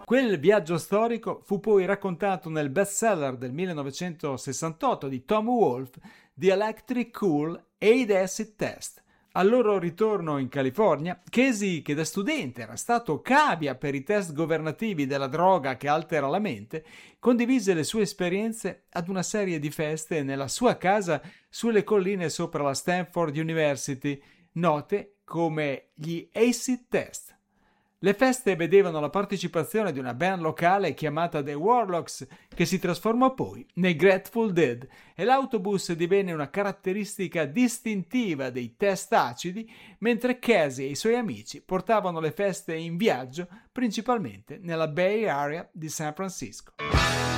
Quel viaggio storico fu poi raccontato nel bestseller del 1968 di Tom Wolfe, The Electric Cool Aid Acid Test. Al loro ritorno in California, Casey, che da studente era stato cavia per i test governativi della droga che altera la mente, condivise le sue esperienze ad una serie di feste nella sua casa sulle colline sopra la Stanford University, note come gli Acid Test. Le feste vedevano la partecipazione di una band locale chiamata The Warlocks, che si trasformò poi nei Grateful Dead, e l'autobus divenne una caratteristica distintiva dei test acidi, mentre Casey e i suoi amici portavano le feste in viaggio principalmente nella Bay Area di San Francisco.